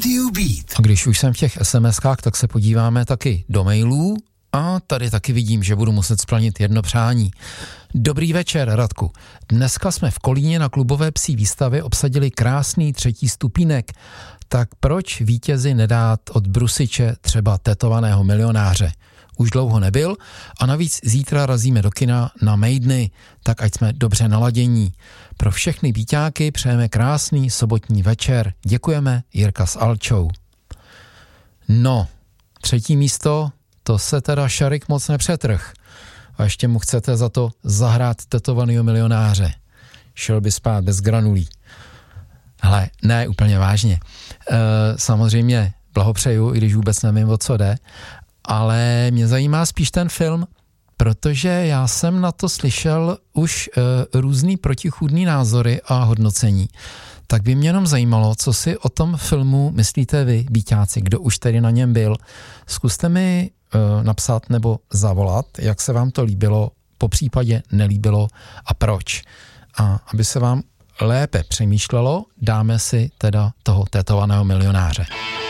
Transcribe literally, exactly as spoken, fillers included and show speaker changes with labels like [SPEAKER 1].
[SPEAKER 1] Radio Beat.
[SPEAKER 2] A když už jsem v těch es em eskách, tak se podíváme taky do mailů a tady taky vidím, že budu muset splnit jedno přání. Dobrý večer, Radku. Dneska jsme v Kolíně na klubové psí výstavě obsadili krásný třetí stupínek. Tak proč vítězi nedát od Brusiče třeba tetovaného milionáře? Už dlouho nebyl a navíc zítra razíme do kina na Maideny, tak ať jsme dobře naladění. Pro všechny víťáky přejeme krásný sobotní večer. Děkujeme, Jirka s Alčou. No, třetí místo, to se teda Šarik moc nepřetrh. A ještě mu chcete za to zahrát tetovanýho milionáře. Šel by spát bez granulí. Hele, ne, úplně vážně. E, samozřejmě blahopřeju, i když vůbec nevím, o co jde, ale mě zajímá spíš ten film, protože já jsem na to slyšel už e, různý protichůdný názory a hodnocení. Tak by mě jenom zajímalo, co si o tom filmu myslíte vy, víťáci, kdo už tedy na něm byl. Zkuste mi e, napsat nebo zavolat, jak se vám to líbilo, popřípadě nelíbilo a proč. A aby se vám lépe přemýšlelo, dáme si teda toho tetovaného milionáře.